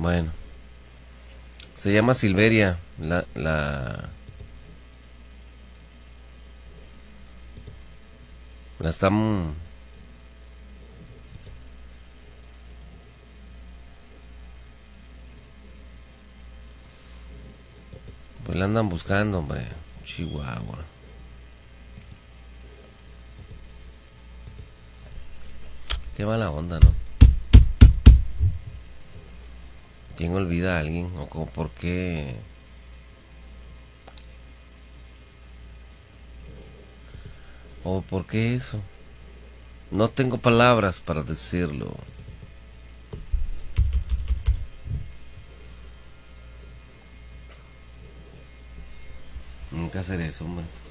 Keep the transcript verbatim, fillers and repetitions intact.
Bueno, se llama Silveria, la, la, la están, pues la andan buscando, hombre, Chihuahua. Qué mala onda, ¿no? ¿Quién olvida a alguien? ¿O cómo, por qué? ¿O por qué eso? No tengo palabras para decirlo. Nunca hacer eso, hombre.